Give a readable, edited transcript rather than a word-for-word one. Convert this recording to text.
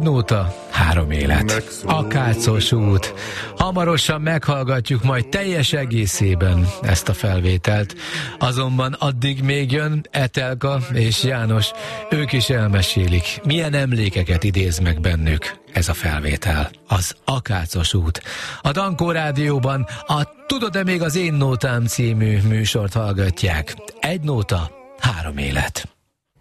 nóta, 3 élet. Akácos út. Hamarosan meghallgatjuk majd teljes egészében ezt a felvételt. Azonban addig még jön Etelka és János. Ők is elmesélik, milyen emlékeket idéz meg bennük ez a felvétel. Az Akácos út. A Dankó Rádióban a Tudod-e még az én nótám című műsort hallgatják. 1 nóta, 3 élet.